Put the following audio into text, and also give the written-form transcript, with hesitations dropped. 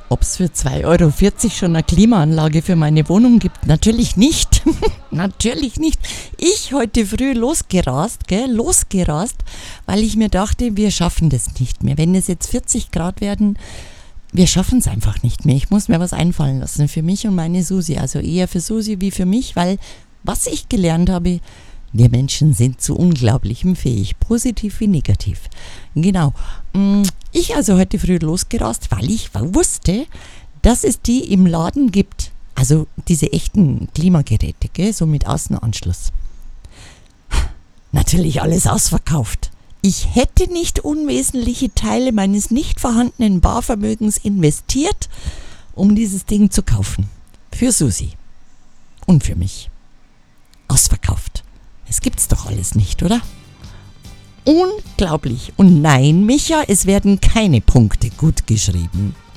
Ob es für 2,40 € schon eine Klimaanlage für meine Wohnung gibt? Natürlich nicht. Natürlich nicht. Ich heute früh losgerast, weil ich mir dachte, wir schaffen das nicht mehr. Wenn es jetzt 40 Grad werden, wir schaffen es einfach nicht mehr. Ich muss mir was einfallen lassen für mich und meine Susi. Also eher für Susi wie für mich, weil was ich gelernt habe, wir Menschen sind zu Unglaublichem fähig, positiv wie negativ. Genau. Ich also heute früh losgerast, weil ich wusste, dass es die im Laden gibt. Also diese echten Klimageräte, gell, so mit Außenanschluss. Natürlich alles ausverkauft. Ich hätte nicht unwesentliche Teile meines nicht vorhandenen Barvermögens investiert, um dieses Ding zu kaufen. Für Susi. Und für mich. Ausverkauft. Es gibt's doch alles nicht, oder? Unglaublich. Und nein, Micha, es werden keine Punkte gut geschrieben.